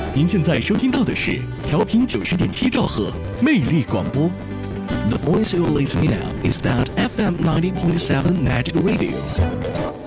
您现在收听到的是调频90.7兆赫魅力广播。The voice you're listening now is that FM 90.7 Magic Radio.